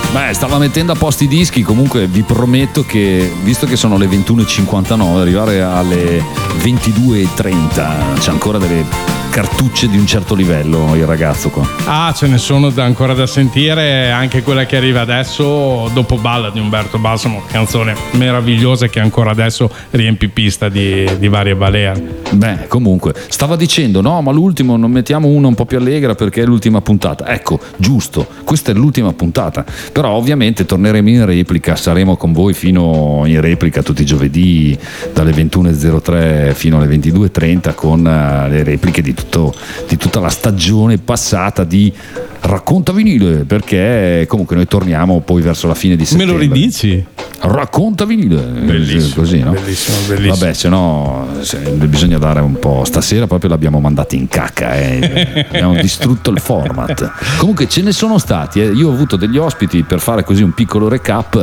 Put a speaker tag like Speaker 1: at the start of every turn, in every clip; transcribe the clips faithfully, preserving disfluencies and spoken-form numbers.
Speaker 1: Beh, stava mettendo a posto i dischi, comunque vi prometto che, visto che sono le ventuno e cinquantanove, arrivare alle ventidue e trenta c'è ancora delle cartucce di un certo livello il ragazzo qua.
Speaker 2: Ah, ce ne sono da, ancora da sentire, anche quella che arriva adesso, Dopo Balla di Umberto Balsamo, canzone meravigliosa che ancora adesso riempie pista di, di varie balene.
Speaker 1: Beh, comunque, stava dicendo no, ma l'ultimo non mettiamo una un po' più allegra perché è l'ultima puntata. Ecco, giusto, questa è l'ultima puntata, però ovviamente torneremo in replica, saremo con voi fino in replica tutti i giovedì dalle ventuno e zero tre fino alle ventidue e trenta con uh, le repliche di Tutto, di tutta la stagione passata di Racconta Vinile, perché comunque noi torniamo poi verso la fine di settembre.
Speaker 2: Me lo ridici?
Speaker 1: Racconta Vinile,
Speaker 2: bellissimo,
Speaker 1: così, no?
Speaker 2: Bellissimo, bellissimo.
Speaker 1: Vabbè, se no se, bisogna dare un po'. Stasera proprio l'abbiamo mandati in cacca, eh. Abbiamo distrutto il format. Comunque ce ne sono stati, eh. Io ho avuto degli ospiti, per fare così un piccolo recap,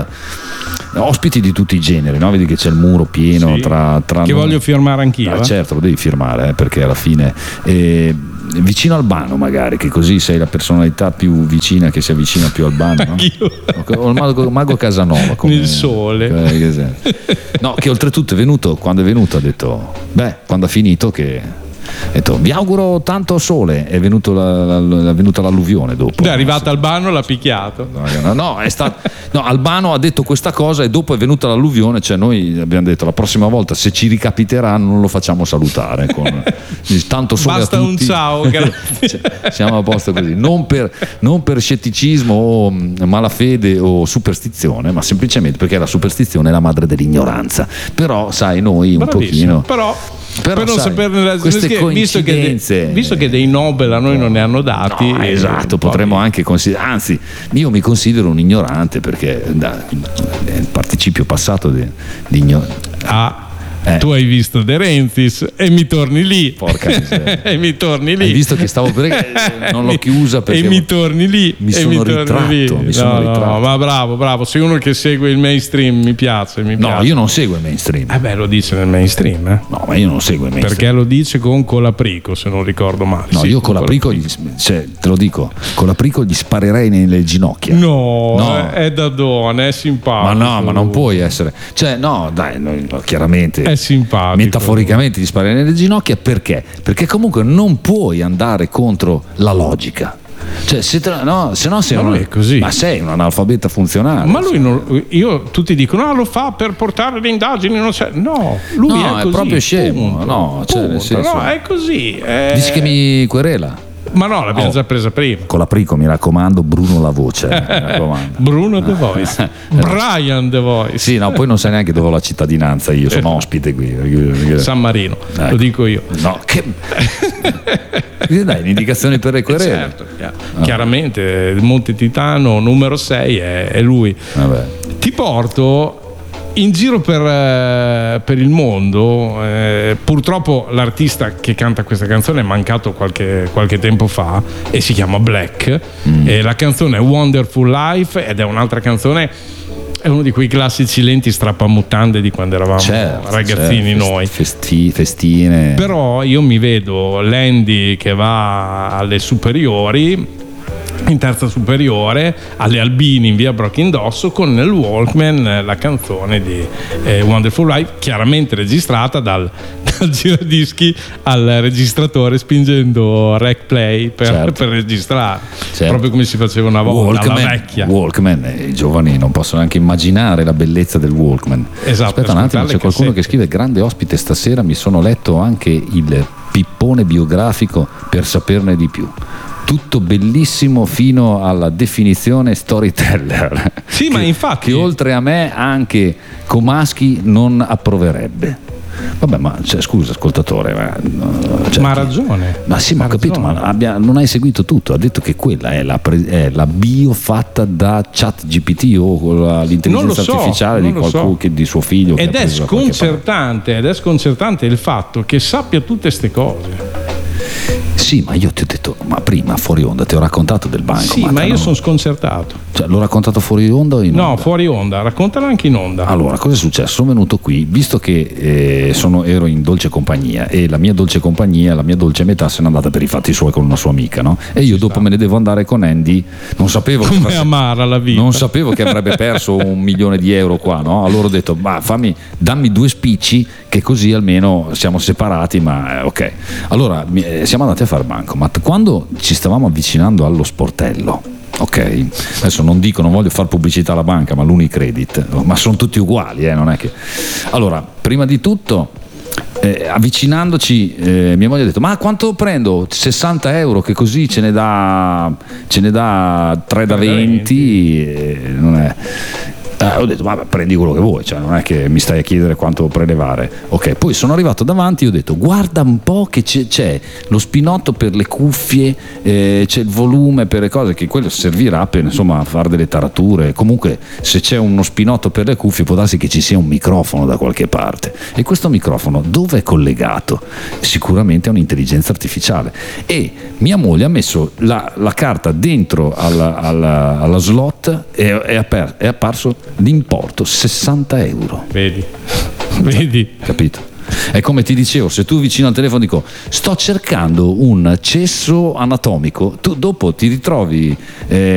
Speaker 1: ospiti di tutti i generi, no? Vedi che c'è il muro pieno, sì, tra, tra
Speaker 2: che
Speaker 1: noi.
Speaker 2: Voglio firmare anch'io.
Speaker 1: Ah,
Speaker 2: eh?
Speaker 1: certo, lo devi firmare, eh, perché alla fine eh, vicino al Albano, magari, che così sei la personalità più vicina che si avvicina più al Albano, no?
Speaker 2: Anch'io.
Speaker 1: O il mago, mago Casanova come,
Speaker 2: il sole,
Speaker 1: eh, no, che oltretutto è venuto, quando è venuto ha detto beh, quando ha finito che ha detto vi auguro tanto sole, è, venuto la, la, è venuta l'alluvione dopo.
Speaker 2: È arrivato Albano, l'ha picchiato.
Speaker 1: No, no, è stato, no, Albano ha detto questa cosa e dopo è venuta l'alluvione, cioè noi abbiamo detto la prossima volta se ci ricapiterà non lo facciamo salutare con tanto sole
Speaker 2: basta
Speaker 1: a tutti.
Speaker 2: Un ciao, grazie.
Speaker 1: Cioè, siamo a posto così, non per, non per scetticismo o malafede o superstizione, ma semplicemente perché la superstizione è la madre dell'ignoranza. Però sai, noi un
Speaker 2: Bravissimo,
Speaker 1: pochino
Speaker 2: però
Speaker 1: Però,
Speaker 2: per non
Speaker 1: sai,
Speaker 2: saperne la
Speaker 1: queste
Speaker 2: perché, visto, che de, visto che dei Nobel a noi non ne hanno dati,
Speaker 1: no, esatto, potremmo anche considerare, anzi io mi considero un ignorante perché da, il participio passato di, di ignoranza.
Speaker 2: Ah, eh. Tu hai visto De Rentis e mi torni lì.
Speaker 1: Porca miseria.
Speaker 2: E mi torni lì.
Speaker 1: Hai visto che stavo per non l'ho chiusa perché
Speaker 2: e mi torni lì.
Speaker 1: Mi
Speaker 2: e
Speaker 1: sono
Speaker 2: mi
Speaker 1: ritratto,
Speaker 2: lì.
Speaker 1: mi sono
Speaker 2: no,
Speaker 1: ritratto.
Speaker 2: No, ma bravo, bravo. Sei uno che segue il mainstream, mi piace, mi
Speaker 1: No,
Speaker 2: piace.
Speaker 1: io non seguo il mainstream.
Speaker 2: Eh beh, lo dice nel mainstream, eh?
Speaker 1: No, ma io non seguo il mainstream.
Speaker 2: Perché lo dice con Colaprico, se non ricordo male.
Speaker 1: No,
Speaker 2: sì,
Speaker 1: io con Colaprico, gli, cioè, te lo dico, Colaprico gli sparerei nelle ginocchia.
Speaker 2: No, no. È da donna, è simpatico.
Speaker 1: Ma no, ma non puoi essere. Cioè, no, dai, no, no, chiaramente.
Speaker 2: È simpatico.
Speaker 1: Metaforicamente gli sparerei nelle ginocchia perché? Perché comunque non puoi andare contro la logica. Cioè, se, te, no, se no sei
Speaker 2: ma
Speaker 1: un,
Speaker 2: lui è così.
Speaker 1: Ma sei un analfabeta funzionale.
Speaker 2: Ma lui non, io tutti dicono ah, lo fa per portare le indagini, non c'è. No, lui
Speaker 1: no,
Speaker 2: è,
Speaker 1: è
Speaker 2: così,
Speaker 1: proprio scemo.
Speaker 2: punto,
Speaker 1: no, cioè,
Speaker 2: punto.
Speaker 1: nel senso,
Speaker 2: no, è così. È...
Speaker 1: Dici che mi querela?
Speaker 2: Ma no, l'abbiamo
Speaker 1: oh,
Speaker 2: già presa prima.
Speaker 1: Colaprico, mi raccomando, Bruno la voce. Mi raccomando.
Speaker 2: Bruno The Voice. Brian The Voice.
Speaker 1: Sì, no, poi non sai neanche dove ho la cittadinanza, io sono ospite qui.
Speaker 2: San Marino,
Speaker 1: ecco.
Speaker 2: Lo dico io.
Speaker 1: No, che. Dai, un'indicazione per le querele.
Speaker 2: Certo, ah. Chiaramente il Monte Titano numero sei è, è lui.
Speaker 1: Vabbè.
Speaker 2: Ti porto in giro per, eh, per il mondo. Eh, purtroppo l'artista che canta questa canzone è mancato qualche, qualche tempo fa e si chiama Black. Mm. E la canzone è Wonderful Life ed è un'altra canzone, è uno di quei classici lenti strappamutande di quando eravamo
Speaker 1: certo,
Speaker 2: ragazzini,
Speaker 1: certo,
Speaker 2: noi
Speaker 1: festi, festine.
Speaker 2: Però io mi vedo l'Andy che va alle superiori, in terza superiore, alle Albini in via Brochindosso, con nel Walkman la canzone di eh, Wonderful Life, chiaramente registrata dal, dal giradischi al registratore, spingendo rec play per, certo. per registrare, certo. proprio come si faceva una volta,
Speaker 1: Walkman,
Speaker 2: alla vecchia.
Speaker 1: Walkman, i giovani non possono neanche immaginare la bellezza del Walkman.
Speaker 2: Esatto,
Speaker 1: aspetta un attimo, c'è qualcuno che scrive: grande ospite stasera, mi sono letto anche il pippone biografico per saperne di più. Tutto bellissimo fino alla definizione storyteller.
Speaker 2: Sì,
Speaker 1: che,
Speaker 2: ma infatti.
Speaker 1: Che oltre a me anche Comaschi non approverebbe. Vabbè, ma cioè, scusa, ascoltatore. Ma, cioè,
Speaker 2: ma ha ragione.
Speaker 1: Ma sì, ma ho capito, ma abbia, non hai seguito tutto. Ha detto che quella è la, pre, è la bio fatta da ChatGPT o l'intelligenza so, artificiale di qualcuno, so. che, di suo figlio.
Speaker 2: Ed è sconcertante, ed è sconcertante il fatto che sappia tutte queste cose.
Speaker 1: Sì, ma io ti ho detto, ma prima fuori onda ti ho raccontato del banco.
Speaker 2: Sì, ma io no? sono sconcertato.
Speaker 1: Cioè, l'ho raccontato fuori onda o in onda?
Speaker 2: No, fuori onda, raccontalo anche in onda.
Speaker 1: Allora, cosa è successo? Sono venuto qui, visto che eh, sono, ero in dolce compagnia e la mia dolce compagnia, la mia dolce metà se n'è andata per i fatti suoi con una sua amica, no? E io dopo me ne devo andare con Andy, non sapevo
Speaker 2: come
Speaker 1: fosse,
Speaker 2: amara la vita.
Speaker 1: Non sapevo che avrebbe perso un milione di euro qua, no? Allora ho detto, ma fammi, dammi due spicci che così almeno siamo separati, ma eh, ok. Allora eh, siamo andati a fare bancomat. Quando ci stavamo avvicinando allo sportello, ok, adesso non dico, non voglio fare pubblicità alla banca, ma l'Unicredit, ma sono tutti uguali, eh, non è che. Allora, prima di tutto, eh, avvicinandoci, eh, mia moglie ha detto: ma quanto prendo? sessanta euro, che così ce ne dà ce ne dà tre da venti, eh, non è. Eh, ho detto, vabbè, prendi quello che vuoi, cioè non è che mi stai a chiedere quanto prelevare. Ok, poi sono arrivato davanti e ho detto, guarda un po' che c'è, c'è lo spinotto per le cuffie, eh, c'è il volume per le cose, che quello servirà per, insomma, fare delle tarature. Comunque se c'è uno spinotto per le cuffie può darsi che ci sia un microfono da qualche parte, e questo microfono dove è collegato? Sicuramente a un'intelligenza artificiale. E mia moglie ha messo la, la carta dentro alla, alla, alla slot e è, apper- è apparso l'importo sessanta euro.
Speaker 2: Vedi, vedi,
Speaker 1: capito? È come ti dicevo, se tu vicino al telefono dico sto cercando un cesso anatomico, tu dopo ti ritrovi eh,